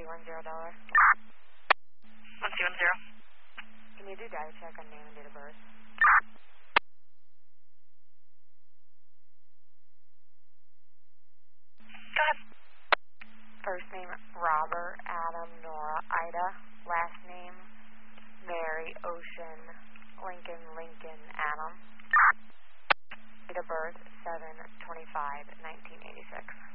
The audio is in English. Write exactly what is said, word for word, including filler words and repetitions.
one zero dollar. one two one zero. Can you do data check on name and date of birth? Go ahead. First name, Robert, Adam, Nora, Ida. Last name, Mary, Ocean, Lincoln, Lincoln, Adam. Date of birth, seven twenty-five nineteen eighty-six.